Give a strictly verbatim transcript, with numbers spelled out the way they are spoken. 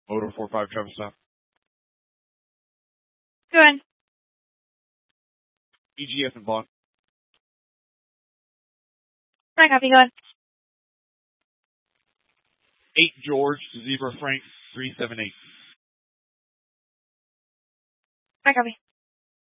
Motor four five, Travis stop. Go ahead. E G F and Vaughn. I copy, go ahead. eight George to Zebra Frank three seven eight. I copy.